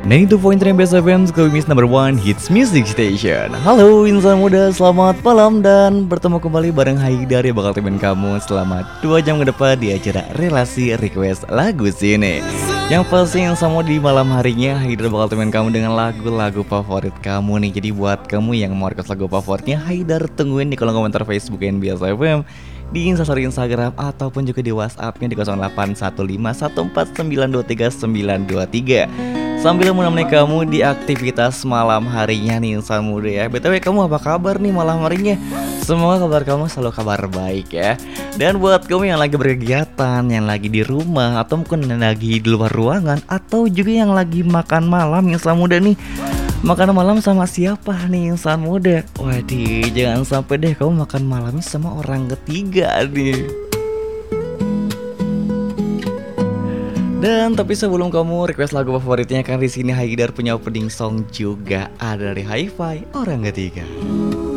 92.3 Best FM, Miss number one hits music station. Halo insan muda, selamat malam dan bertemu kembali bareng Haidar yang bakal temenin kamu selama 2 jam ke depan di acara Relasi Request Lagu Sini. Yang pasti insan muda di malam harinya Haidar bakal temenin kamu dengan lagu-lagu favorit kamu nih. Jadi buat kamu yang mau request lagu favoritnya, Haidar tungguin di kolom komentar Facebook NBS FM, di instastory Instagram ataupun juga di WhatsApp-nya di 081514923923 sambil menemani kamu di aktivitas malam harinya nih insan muda ya. BTW kamu apa kabar nih malam harinya? Semoga kabar kamu selalu kabar baik ya. Dan buat kamu yang lagi berkegiatan, yang lagi di rumah atau mungkin yang lagi di luar ruangan atau juga yang lagi makan malam insan muda nih, makan malam sama siapa nih insan muda? Waduh, jangan sampai deh kamu makan malamnya sama orang ketiga nih. Dan tapi sebelum kamu request lagu favoritnya, kan di sini Haidar punya opening song juga, ada dari Hi-Fi Orang Ketiga.